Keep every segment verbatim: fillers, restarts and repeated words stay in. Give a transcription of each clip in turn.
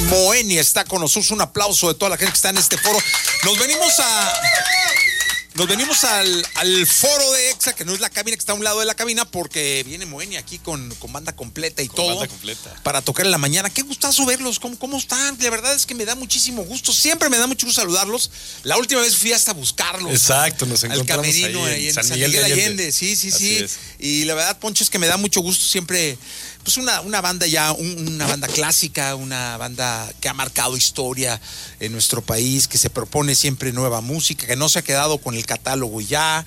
Moenia está con nosotros. Un aplauso de toda la gente que está en este foro. Nos venimos a... Nos venimos al, al foro de EXA, que no es la cabina, que está a un lado de la cabina, porque viene Moenia aquí con, con banda completa y con todo. Banda completa. Para tocar en la mañana. Qué gustazo verlos, ¿Cómo, cómo están? La verdad es que me da muchísimo gusto. Siempre me da mucho gusto saludarlos. La última vez fui hasta buscarlos. Exacto, nos encontramos al camerino ahí en, ahí en San San Miguel, Miguel de Allende. Allende. Sí, sí, Así sí. es. Y la verdad, Poncho, es que me da mucho gusto siempre... Pues una, una banda ya, un, una banda clásica, una banda que ha marcado historia en nuestro país, que se propone siempre nueva música, que no se ha quedado con el catálogo ya.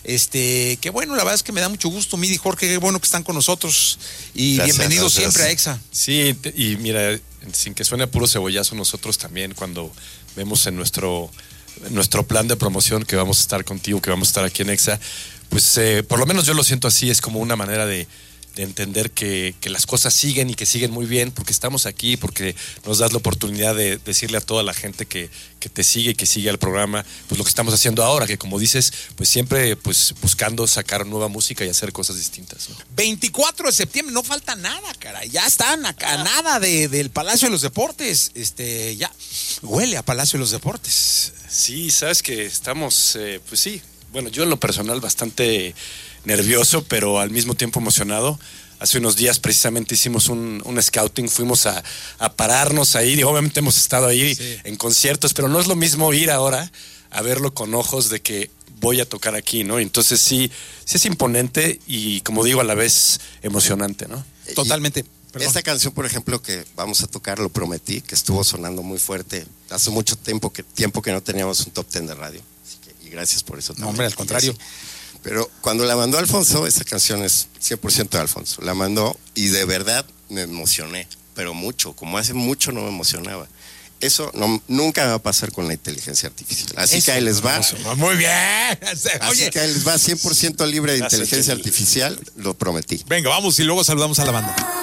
Este, que bueno, la verdad es que me da mucho gusto, Midi, Jorge, qué bueno que están con nosotros. Y Gracias, bienvenidos gracias. siempre a EXA. Sí, y mira, sin que suene puro cebollazo, nosotros también cuando vemos en nuestro, en nuestro plan de promoción que vamos a estar contigo, que vamos a estar aquí en EXA, pues eh, por lo menos yo lo siento así, es como una manera de de entender que, que las cosas siguen y que siguen muy bien porque estamos aquí, porque nos das la oportunidad de decirle a toda la gente que, que te sigue y que sigue al programa, pues lo que estamos haciendo ahora, que como dices, pues siempre pues buscando sacar nueva música y hacer cosas distintas, ¿no? veinticuatro de septiembre, no falta nada, cara. Ya están acá, nada de, del Palacio de los Deportes. Este, ya huele a Palacio de los Deportes. Sí, sabes que estamos, eh, pues sí, bueno, yo en lo personal bastante nervioso, pero al mismo tiempo emocionado. Hace unos días precisamente hicimos un, un scouting, fuimos a, a pararnos ahí, y obviamente hemos estado ahí sí. en conciertos, pero no es lo mismo ir ahora a verlo con ojos de que voy a tocar aquí, ¿no? Entonces sí, sí es imponente y, como digo, a la vez emocionante, ¿no? Totalmente. Perdón. Esta canción, por ejemplo, que vamos a tocar, Lo Prometí, que estuvo sonando muy fuerte. Hace mucho tiempo que, tiempo que no teníamos un top ten de radio. Así que, y gracias por eso también. No, hombre, al contrario. Pero cuando la mandó Alfonso, esa canción es cien por ciento de Alfonso. La mandó y de verdad me emocioné, pero mucho, como hace mucho no me emocionaba. Eso no, nunca va a pasar con la inteligencia artificial. Así eso, que ahí les va. Muy bien. Así Oye. que ahí les va cien por ciento libre de inteligencia artificial, Lo Prometí. Venga, vamos y luego saludamos a la banda.